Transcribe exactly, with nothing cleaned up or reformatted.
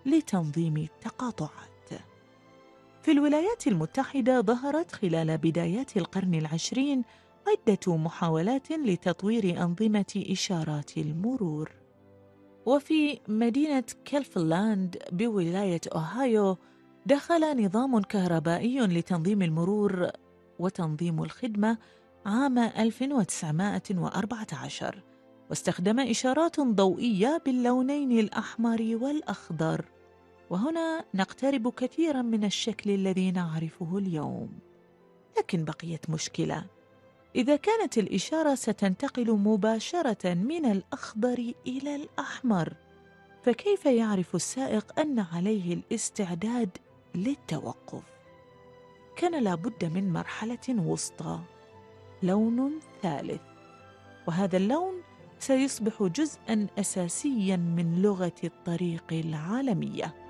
لتنظيم التقاطعات. في الولايات المتحدة ظهرت خلال بدايات القرن العشرين عدة محاولات لتطوير أنظمة إشارات المرور. وفي مدينة كيلفلاند بولاية أوهايو دخل نظام كهربائي لتنظيم المرور وتنظيم الخدمة عام ألف وتسعمائة وأربعة عشر، واستخدم إشارات ضوئية باللونين الأحمر والأخضر. وهنا نقترب كثيراً من الشكل الذي نعرفه اليوم. لكن بقيت مشكلة: إذا كانت الإشارة ستنتقل مباشرة من الأخضر إلى الأحمر، فكيف يعرف السائق أن عليه الاستعداد للتوقف؟ كان لابد من مرحلة وسطى، لون ثالث، وهذا اللون سيصبح جزءاً أساسياً من لغة الطريق العالمية.